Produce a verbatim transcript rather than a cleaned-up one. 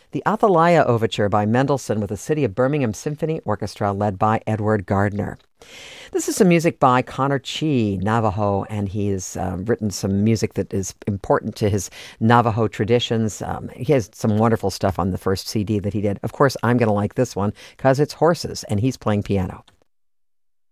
the Athalaya Overture by Mendelssohn with the City of Birmingham Symphony Orchestra led by Edward Gardner. This is some music by Connor Chi, Navajo, and he has uh, written some music that is important to his Navajo traditions. Um, he has some wonderful stuff on the first C D that he did. Of course, I'm going to like this one because it's horses, and he's playing piano.